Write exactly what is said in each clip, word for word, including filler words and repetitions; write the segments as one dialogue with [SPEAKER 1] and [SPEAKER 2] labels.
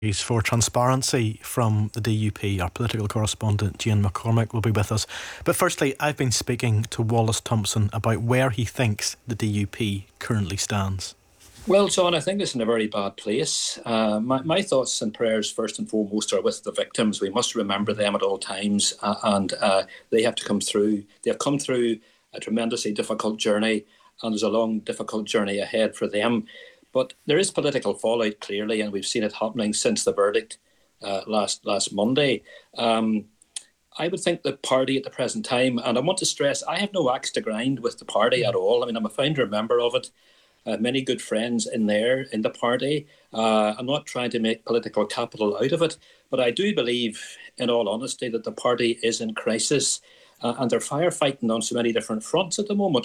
[SPEAKER 1] For transparency from the D U P. Our political correspondent Jane McCormick will be with us. But firstly, I've been speaking to Wallace Thompson about where he thinks the D U P currently stands.
[SPEAKER 2] Well, John, I think it's in a very bad place. Uh, my, my thoughts and prayers, first and foremost, are with the victims. We must remember them at all times, uh, and uh, they have to come through. They have come through a tremendously difficult journey, and there's a long, difficult journey ahead for them. But there is political fallout, clearly, and we've seen it happening since the verdict uh, last last Monday. Um, I would think the party at the present time, and I want to stress, I have no axe to grind with the party at all. I mean, I'm a founder member of it. Uh, many good friends in there, in the party. Uh, I'm not trying to make political capital out of it, but I do believe, in all honesty, that the party is in crisis, uh, and they're firefighting on so many different fronts at the moment.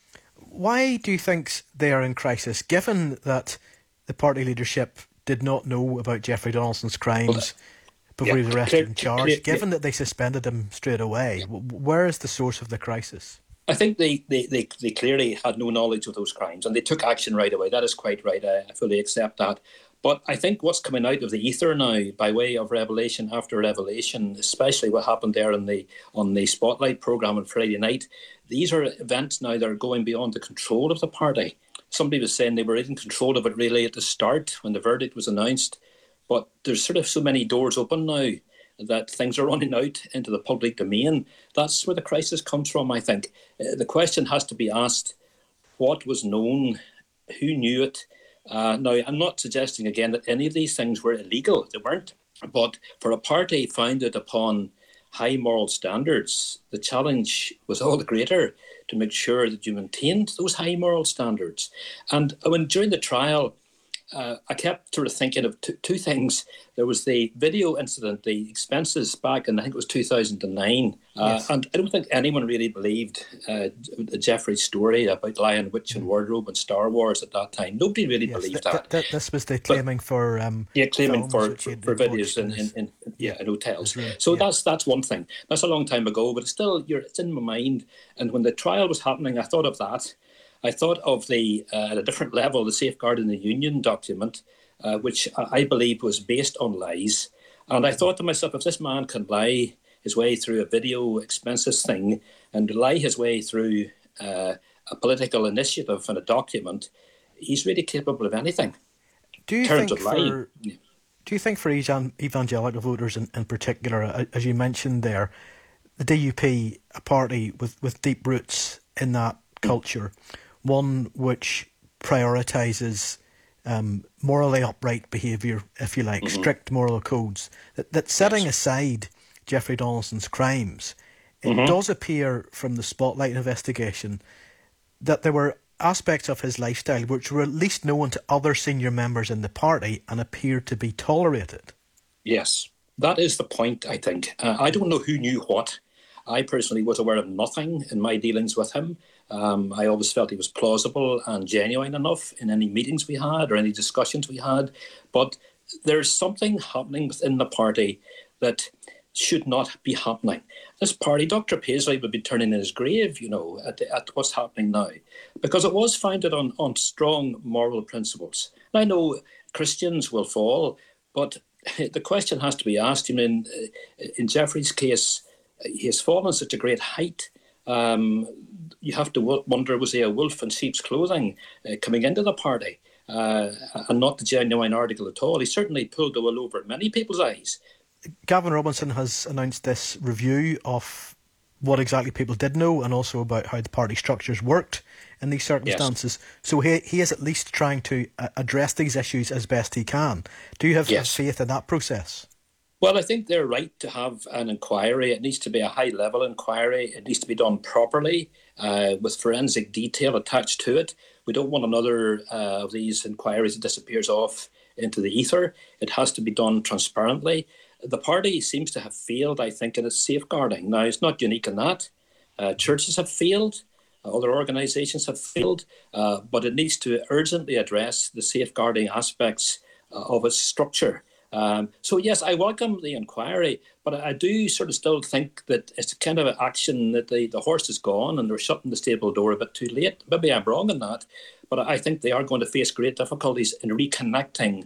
[SPEAKER 1] Why do you think they are in crisis, given that the party leadership did not know about Jeffrey Donaldson's crimes before
[SPEAKER 2] yeah,
[SPEAKER 1] he was arrested
[SPEAKER 2] clear,
[SPEAKER 1] and charged,
[SPEAKER 2] clear,
[SPEAKER 1] given that they suspended him straight away? Where is the source of the crisis?
[SPEAKER 2] I think they, they, they, they clearly had no knowledge of those crimes, and they took action right away. That is quite right. I, I fully accept that. But I think what's coming out of the ether now, by way of revelation after revelation, especially what happened there on the on the Spotlight programme on Friday night, these are events now that are going beyond the control of the party. Somebody was saying they were in control of it really at the start when the verdict was announced. But there's sort of so many doors open now that things are running out into the public domain. That's where the crisis comes from, I think. Uh, the question has to be asked, what was known? Who knew it? Uh, now, I'm not suggesting again that any of these things were illegal. They weren't. But for a party founded upon high moral standards, the challenge was all the greater to make sure that you maintained those high moral standards. And when during the trial, uh, I kept sort of thinking of t- two things. There was the video incident, the expenses back in, I think it was two thousand nine. Uh, yes. And I don't think anyone really believed uh, Jeffrey's story about Lion, Witch and Wardrobe and Star Wars at that time. Nobody really yes, believed th- that.
[SPEAKER 1] Th- th- this was the claiming but, for um,
[SPEAKER 2] yeah, claiming for, for, for videos in, in, in, yeah, in hotels. Really, so yeah. that's that's one thing. That's a long time ago, but it's still you're, it's in my mind. And when the trial was happening, I thought of that. I thought of the, uh, at a different level, the Safeguarding the Union document, uh, which I believe was based on lies. And I thought to myself, if this man can lie his way through a video expenses thing and lie his way through uh, a political initiative and a document, he's really capable of anything.
[SPEAKER 1] Do you think for, yeah. do you think for evangelical voters in, in particular, as you mentioned there, the D U P, a party with, with deep roots in that culture, one which prioritises um, morally upright behaviour, if you like, mm-hmm. strict moral codes, that, that setting yes. aside Jeffrey Donaldson's crimes, it mm-hmm. does appear from the Spotlight investigation that there were aspects of his lifestyle which were at least known to other senior members in the party and appeared to be tolerated.
[SPEAKER 2] Yes, that is the point, I think. Uh, I don't know who knew what. I personally was aware of nothing in my dealings with him. Um, I always felt he was plausible and genuine enough in any meetings we had or any discussions we had. But there's something happening within the party that should not be happening. This party, Doctor Paisley would be turning in his grave, you know, at, at what's happening now, because it was founded on, on strong moral principles. And I know Christians will fall, but the question has to be asked. I mean, in Jeffrey's case, he has fallen such a great height. Um, you have to w- wonder, was he a wolf in sheep's clothing uh, coming into the party uh, and not the genuine article at all? He certainly pulled the wool over many people's eyes.
[SPEAKER 1] Gavin Robinson has announced this review of what exactly people did know and also about how the party structures worked in these circumstances. Yes. So he he is at least trying to uh, address these issues as best he can. Do you have yes. faith in that process?
[SPEAKER 2] Well, I think they're right to have an inquiry. It needs to be a high-level inquiry. It needs to be done properly uh, with forensic detail attached to it. We don't want another uh, of these inquiries that disappears off into the ether. It has to be done transparently. The party seems to have failed, I think, in its safeguarding. Now, it's not unique in that. Uh, churches have failed. Uh, other organisations have failed. Uh, but it needs to urgently address the safeguarding aspects uh, of its structure. Um, so, yes, I welcome the inquiry, but I do sort of still think that it's kind of an action that the, the horse is gone and they're shutting the stable door a bit too late. Maybe I'm wrong in that, but I think they are going to face great difficulties in reconnecting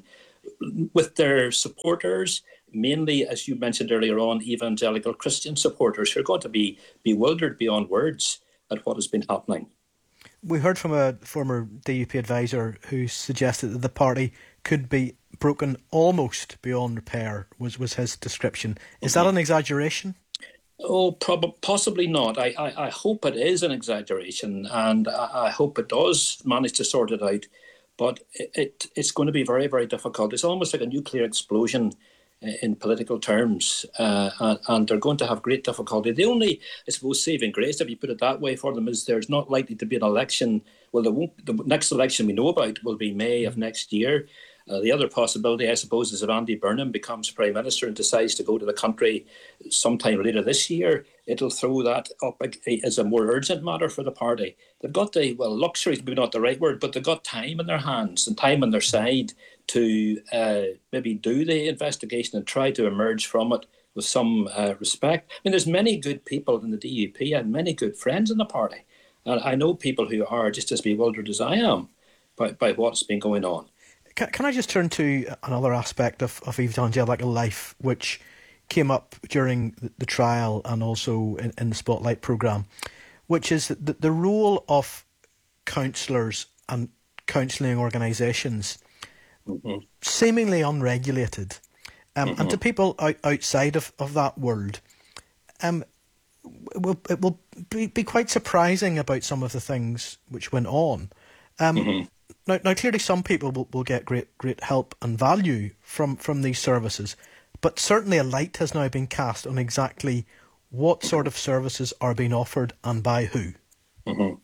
[SPEAKER 2] with their supporters, mainly, as you mentioned earlier on, evangelical Christian supporters who are going to be bewildered beyond words at what has been happening.
[SPEAKER 1] We heard from a former D U P advisor who suggested that the party could be broken almost beyond repair, was, was his description. Is mm-hmm. that an exaggeration?
[SPEAKER 2] Oh, prob- possibly not. I, I, I hope it is an exaggeration, and I, I hope it does manage to sort it out. But it, it it's going to be very, very difficult. It's almost like a nuclear explosion in political terms, uh, and, and they're going to have great difficulty. The only, I suppose, saving grace, if you put it that way, for them is there's not likely to be an election. Well, there won't, the next election we know about will be May of next year. Uh, the other possibility, I suppose, is if Andy Burnham becomes Prime Minister and decides to go to the country sometime later this year, it'll throw that up as a more urgent matter for the party. They've got the, well, luxury is maybe not the right word, but they've got time in their hands and time on their side to uh, maybe do the investigation and try to emerge from it with some uh, respect. I mean, there's many good people in the D U P and many good friends in the party. And I know people who are just as bewildered as I am by, by what's been going on.
[SPEAKER 1] Can, can I just turn to another aspect of, of evangelical life, which came up during the, the trial and also in, in the Spotlight programme, which is the, the role of counsellors and counselling organisations, mm-hmm. seemingly unregulated. Um, mm-hmm. And to people out, outside of, of that world, um, it will, it will be, be quite surprising about some of the things which went on. Um, mm-hmm. Now, now, clearly some people will, will get great great help and value from, from these services, but certainly a light has now been cast on exactly what sort of services are being offered and by who.
[SPEAKER 2] Mm-hmm.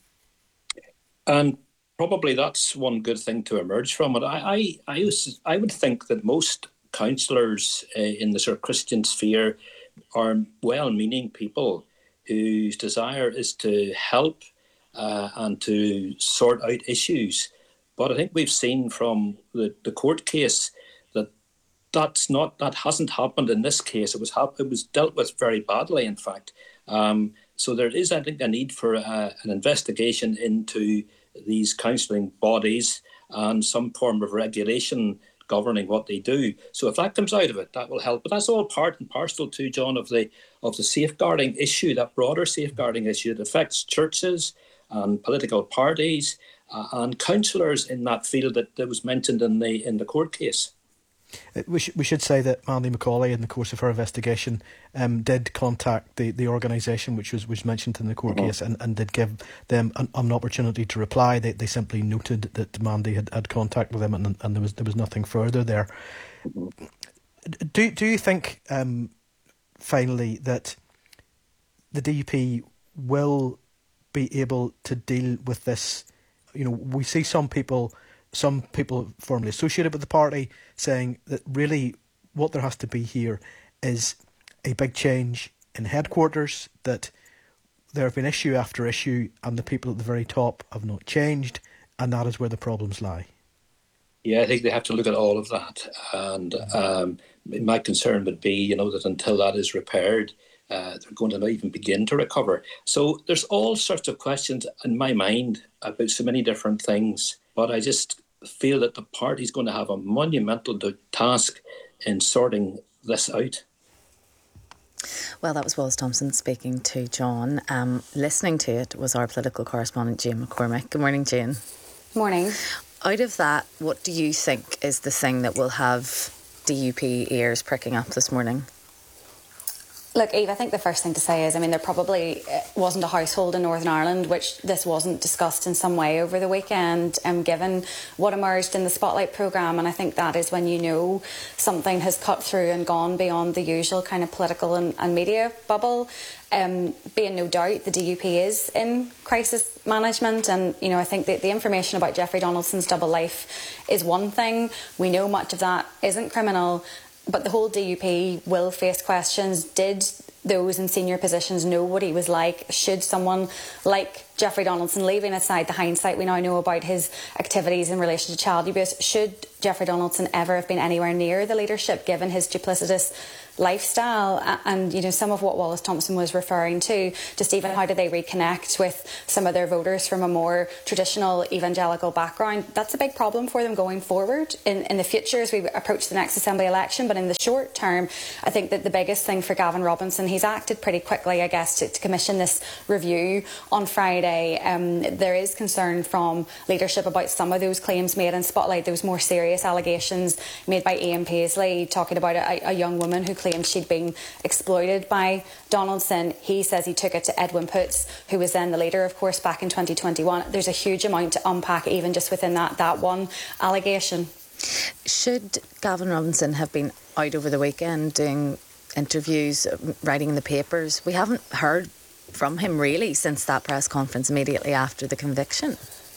[SPEAKER 2] And probably that's one good thing to emerge from it. I I, I, was, I would think that most counsellors uh, in the sort of Christian sphere are well-meaning people whose desire is to help uh, and to sort out issues. But I think we've seen from the, the court case that that's not that hasn't happened in this case. It was it was dealt with very badly, in fact. Um, so there is, I think, a need for uh, an investigation into these counselling bodies and some form of regulation governing what they do. So if that comes out of it, that will help. But that's all part and parcel too, John, of the of the safeguarding issue, that broader safeguarding issue that affects churches and political parties uh, and counsellors in that field that, that was mentioned in the in the court case.
[SPEAKER 1] We, sh- we should say that Mandy Macaulay, in the course of her investigation, um, did contact the, the organisation which was, was mentioned in the court mm-hmm. case and, and did give them an, an opportunity to reply. They they simply noted that Mandy had, had contact with them and, and there was there was nothing further there. Mm-hmm. Do do you think, um, finally, that the D U P will be able to deal with this? You know, we see some people... Some people formerly associated with the party saying that really what there has to be here is a big change in headquarters, that there have been issue after issue and the people at the very top have not changed, and that is where the problems lie.
[SPEAKER 2] Yeah, I think they have to look at all of that. And um, my concern would be, you know, that until that is repaired, uh, they're going to not even begin to recover. So there's all sorts of questions in my mind about so many different things. But I just feel that the party's going to have a monumental task in sorting this out.
[SPEAKER 3] Well, that was Wallace Thompson speaking to John. Um, listening to it was our political correspondent, Jane McCormick. Good morning, Jane.
[SPEAKER 4] Morning.
[SPEAKER 3] Out of that, what do you think is the thing that will have D U P ears pricking up this morning?
[SPEAKER 4] Look, Eve, I think the first thing to say is, I mean, there probably wasn't a household in Northern Ireland which this wasn't discussed in some way over the weekend, um, given what emerged in the Spotlight programme. And I think that is when you know something has cut through and gone beyond the usual kind of political and, and media bubble. Um, being no doubt, the D U P is in crisis management. And, you know, I think that the information about Jeffrey Donaldson's double life is one thing. We know much of that isn't criminal. But the whole D U P will face questions. Did those in senior positions know what he was like? Should someone like Jeffrey Donaldson, leaving aside the hindsight we now know about his activities in relation to child abuse, should Jeffrey Donaldson ever have been anywhere near the leadership, given his duplicitous lifestyle and, you know, some of what Wallace Thompson was referring to, just even how do they reconnect with some of their voters from a more traditional evangelical background. That's a big problem for them going forward in, in the future as we approach the next Assembly election. But in the short term, I think that the biggest thing for Gavin Robinson, he's acted pretty quickly, I guess, to, to commission this review on Friday. Um, there is concern from leadership about some of those claims made in Spotlight, those more serious allegations made by Ian Paisley, talking about a, a young woman who claimed she'd been exploited by Donaldson. He says he took it to Edwin Poots, who was then the leader, of course, back in twenty twenty-one. There's a huge amount to unpack even just within that, that one allegation.
[SPEAKER 3] Should Gavin Robinson have been out over the weekend doing interviews, writing in the papers? We haven't heard from him really since that press conference immediately after the conviction.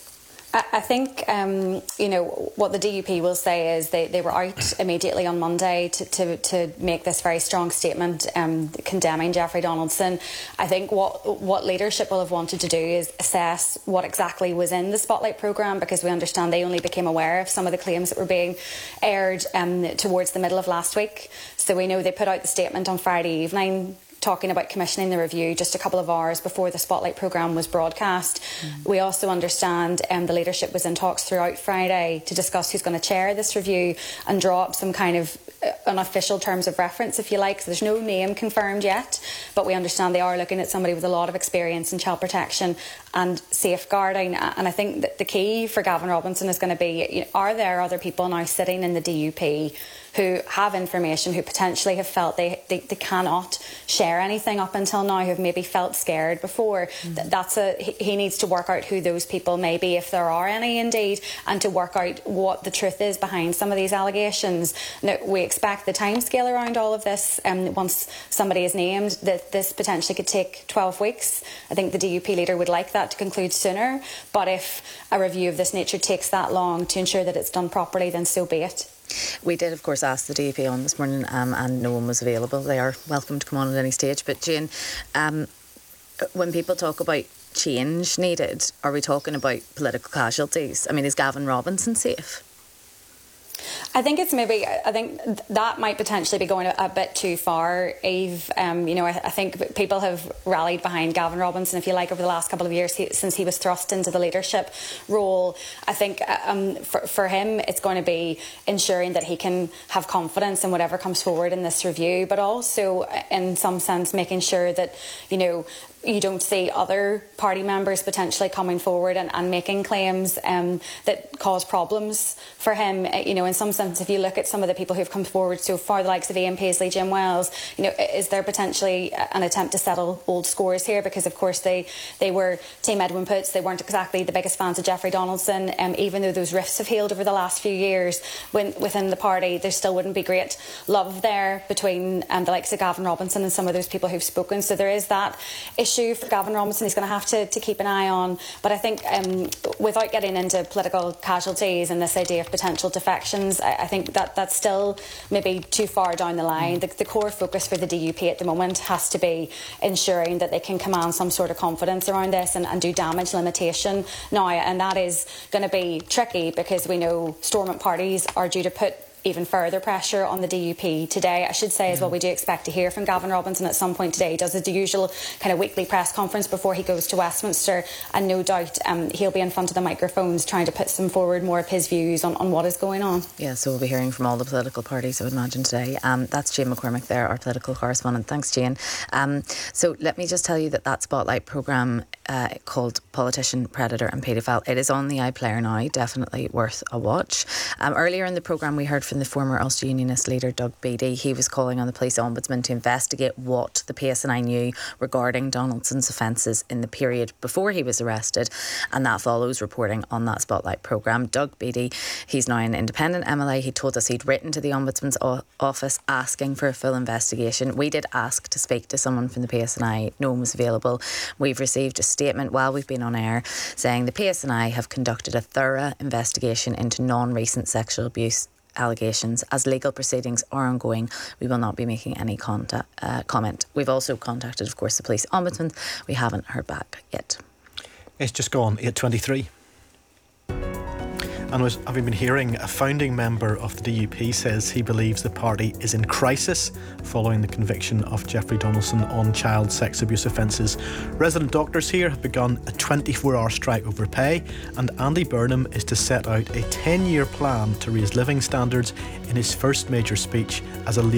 [SPEAKER 4] I think, um, you know, what the D U P will say is they, they were out immediately on Monday to, to, to make this very strong statement um, condemning Jeffrey Donaldson. I think what what leadership will have wanted to do is assess what exactly was in the Spotlight programme, because we understand they only became aware of some of the claims that were being aired um, towards the middle of last week. So we know they put out the statement on Friday evening, talking about commissioning the review just a couple of hours before the Spotlight programme was broadcast. Mm. We also understand um, the leadership was in talks throughout Friday to discuss who's going to chair this review and draw up some kind of uh, unofficial terms of reference, if you like. So there's no name confirmed yet, but we understand they are looking at somebody with a lot of experience in child protection and safeguarding. And I think that the key for Gavin Robinson is going to be, you know, are there other people now sitting in the D U P who have information, who potentially have felt they, they, they cannot share anything up until now, who have maybe felt scared before. Mm. That's a he, he needs to work out who those people may be, if there are any indeed, and to work out what the truth is behind some of these allegations. Now, we expect the timescale around all of this, um, once somebody is named, that this potentially could take twelve weeks. I think the D U P leader would like that to conclude sooner, but if a review of this nature takes that long to ensure that it's done properly, then so be it.
[SPEAKER 3] We did, of course, ask the D U P on this morning um, and no one was available. They are welcome to come on at any stage. But Jane, um, when people talk about change needed, are we talking about political casualties? I mean, is Gavin Robinson safe?
[SPEAKER 4] I think it's maybe, I think that might potentially be going a, a bit too far, Eve. Um, you know, I, I think people have rallied behind Gavin Robinson, if you like, over the last couple of years he, since he was thrust into the leadership role. I think um, for, for him, it's going to be ensuring that he can have confidence in whatever comes forward in this review, but also in some sense making sure that, you know, you don't see other party members potentially coming forward and, and making claims um, that cause problems for him. You know, in some sense, if you look at some of the people who've come forward so far, the likes of Ian Paisley, Jim Wells, you know, is there potentially an attempt to settle old scores here? Because, of course, they, they were Team Edwin Poots. They weren't exactly the biggest fans of Jeffrey Donaldson. Um, even though those rifts have healed over the last few years when, within the party, there still wouldn't be great love there between um, the likes of Gavin Robinson and some of those people who've spoken. So there is that issue for Gavin Robinson he's going to have to, to keep an eye on. But I think um, without getting into political casualties and this idea of potential defections, I, I think that that's still maybe too far down the line. The, the core focus for the D U P at the moment has to be ensuring that they can command some sort of confidence around this and, and do damage limitation now. And that is going to be tricky because we know stormont parties are due to put even further pressure on the D U P today. I should say as well, we do expect to hear from Gavin Robinson at some point today. He does the usual kind of weekly press conference before he goes to Westminster, and no doubt um, he'll be in front of the microphones trying to put some forward more of his views on, on what is going on.
[SPEAKER 3] Yeah, so we'll be hearing from all the political parties, I would imagine, today. Um, that's Jane McCormick there, our political correspondent. Thanks, Jane. Um, so let me just tell you that that Spotlight programme uh, called Politician, Predator and Paedophile, it is on the iPlayer now, definitely worth a watch. Um, earlier in the programme we heard from the former Ulster Unionist leader Doug Beattie. He was calling on the police ombudsman to investigate what the P S N I knew regarding Donaldson's offences in the period before he was arrested, and that follows reporting on that Spotlight programme. Doug Beattie, he's now an independent M L A. He told us he'd written to the ombudsman's o- office asking for a full investigation. We did ask to speak to someone from the P S N I. No one was available. We've received a statement while we've been on air saying the P S N I have conducted a thorough investigation into non-recent sexual abuse allegations. As legal proceedings are ongoing, we will not be making any contact, uh, comment. We've also contacted, of course, the police ombudsman. We haven't heard back yet.
[SPEAKER 1] It's just gone eight twenty-three. And as having been hearing, a founding member of the D U P says he believes the party is in crisis following the conviction of Jeffrey Donaldson on child sex abuse offences. Resident doctors here have begun a twenty-four hour strike over pay, and Andy Burnham is to set out a ten year plan to raise living standards in his first major speech as a